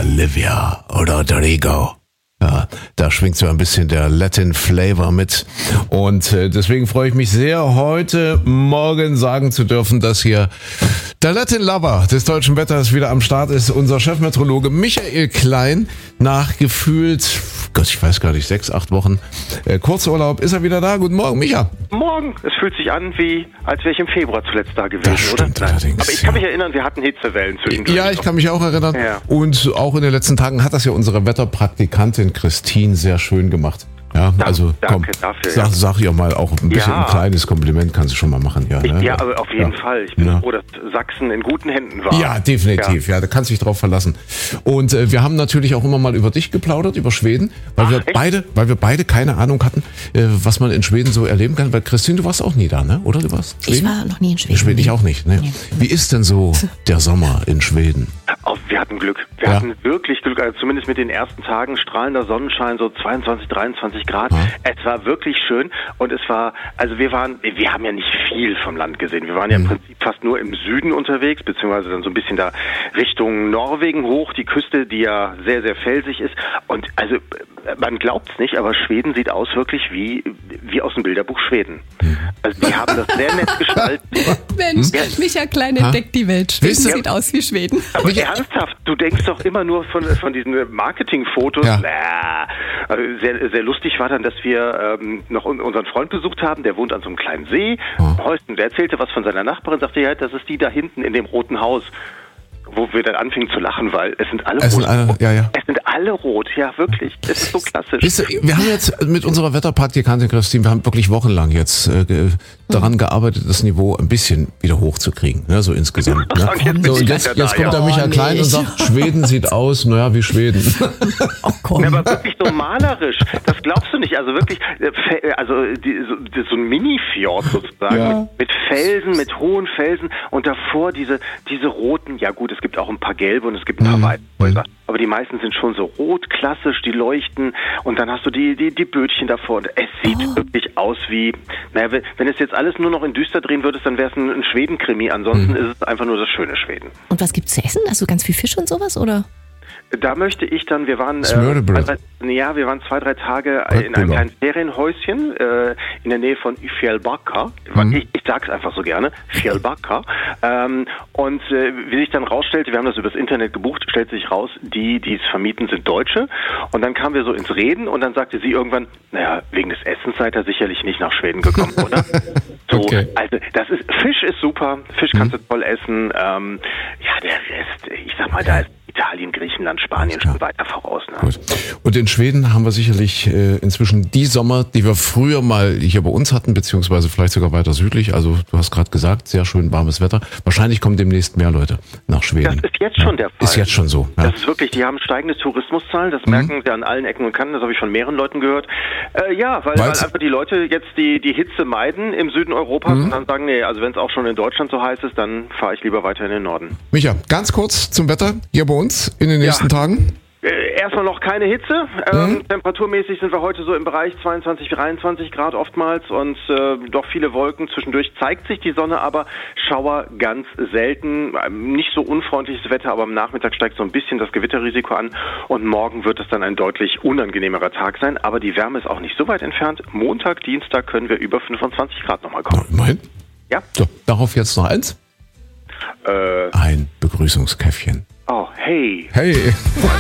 Olivia Rodrigo. Ja, da schwingt so ein bisschen der Latin Flavor mit. Und deswegen freue ich mich sehr, heute Morgen sagen zu dürfen, dass hier der Latin Lover des deutschen Wetters wieder am Start ist. Unser Chefmeteorologe Michael Klein. Nach gefühlt, ich weiß gar nicht, 6-8 Wochen Kurzurlaub ist er wieder da. Guten Morgen, Micha. Morgen. Es fühlt sich an, als wäre ich im Februar zuletzt da gewesen, das stimmt, oder? Allerdings, aber ich kann mich erinnern, wir hatten Hitzewellen zwischendurch. Ja, ich kann mich auch erinnern. Ja. Und auch in den letzten Tagen hat das ja unsere Wetterpraktikantin Christine sehr schön gemacht. Ja, also komm, sag ihr mal auch ein bisschen ein kleines Kompliment kannst du schon mal machen. Ja, ne? Ja, aber auf jeden Fall. Ich bin froh, dass Sachsen in guten Händen war. Ja, definitiv. Ja, da kannst du dich drauf verlassen. Und wir haben natürlich auch immer mal über dich geplaudert, über Schweden, weil wir beide keine Ahnung hatten, was man in Schweden so erleben kann. Weil Christine, du warst auch nie da, ne? Oder du warst Schweden? Ich war noch nie in Schweden. Schweden, ich auch nicht. Ne? Nee. Wie ist denn so der Sommer in Schweden? Wir hatten Glück. Wir hatten wirklich Glück. Also zumindest mit den ersten Tagen strahlender Sonnenschein, so 22, 23 Grad. Es war wirklich schön und es war, also wir haben ja nicht viel vom Land gesehen. Wir waren ja im Prinzip fast nur im Süden unterwegs, beziehungsweise dann so ein bisschen da Richtung Norwegen hoch, die Küste, die ja sehr, sehr felsig ist. Und also man glaubt's nicht, aber Schweden sieht aus wirklich wie aus dem Bilderbuch Schweden. Also die haben das sehr nett gestaltet. Mensch, Micha Klein entdeckt die Welt. Schweden sieht aus wie Schweden. Aber ernsthaft, du denkst doch immer nur von diesen Marketingfotos. Ja. Also sehr, sehr lustig war dann, dass wir noch unseren Freund besucht haben, der wohnt an so einem kleinen See. Der erzählte was von seiner Nachbarin, sagte, ja, das ist die da hinten in dem roten Haus. Wo wir dann anfingen zu lachen, weil es sind alle rot. Es sind alle rot, ja wirklich. Es ist so klassisch. Weißt du, wir haben jetzt mit unserer Wetterpraktikantin Christine, wir haben wirklich wochenlang jetzt daran gearbeitet, das Niveau ein bisschen wieder hochzukriegen, ne, so insgesamt. Ne? Und jetzt kommt der Michael Klein und sagt, Schweden sieht aus, naja, wie Schweden. Oh, komm. Ja, aber wirklich so malerisch, das glaubst du nicht. Also wirklich, so ein Mini-Fjord sozusagen, mit Felsen, mit hohen Felsen und davor diese roten, ja gut, es gibt auch ein paar gelbe und es gibt ein paar weiße Häuser. Aber die meisten sind schon so rot, klassisch, die leuchten und dann hast du die Bötchen davor und es sieht wirklich aus wie, naja, wenn es jetzt alles nur noch in düster drehen würdest, dann wäre es ein Schweden-Krimi. Ansonsten ist es einfach nur das schöne Schweden. Und was gibt's zu essen? Also ganz viel Fisch und sowas, oder? Da möchte ich dann, wir waren 2-3 Tage in einem kleinen Ferienhäuschen in der Nähe von Fjällbacka. Ich sag's einfach so gerne, Fjällbacka. Und wie sich dann rausstellte, wir haben das übers Internet gebucht, stellte sich raus, die es vermieten, sind Deutsche. Und dann kamen wir so ins Reden und dann sagte sie irgendwann, naja, wegen des Essens seid ihr sicherlich nicht nach Schweden gekommen, oder? So, okay. Also Fisch ist super, Fisch kannst du toll essen. Der Rest, ich sag mal, da ist Italien, Griechenland, Spanien schon weiter voraus. Ne? Gut. Und in Schweden haben wir sicherlich inzwischen die Sommer, die wir früher mal hier bei uns hatten, beziehungsweise vielleicht sogar weiter südlich. Also du hast gerade gesagt, sehr schön warmes Wetter. Wahrscheinlich kommen demnächst mehr Leute nach Schweden. Das ist jetzt schon der Fall. Ist jetzt schon so. Ja. Das ist wirklich, die haben steigende Tourismuszahlen, das merken sie an allen Ecken und Kanten, das habe ich von mehreren Leuten gehört. Weil einfach die Leute jetzt die Hitze meiden im Süden Europas und dann sagen, nee, also wenn es auch schon in Deutschland so heiß ist, dann fahre ich lieber weiter in den Norden. Micha, ganz kurz zum Wetter hier bei uns in den nächsten Tagen? Erstmal noch keine Hitze. Temperaturmäßig sind wir heute so im Bereich 22, 23 Grad oftmals und doch viele Wolken. Zwischendurch zeigt sich die Sonne, aber Schauer ganz selten. Nicht so unfreundliches Wetter, aber am Nachmittag steigt so ein bisschen das Gewitterrisiko an und morgen wird es dann ein deutlich unangenehmerer Tag sein. Aber die Wärme ist auch nicht so weit entfernt. Montag, Dienstag können wir über 25 Grad nochmal kommen. Immerhin. Ja. So, darauf jetzt noch eins. Ein Begrüßungskäffchen. Oh, hey. Hey.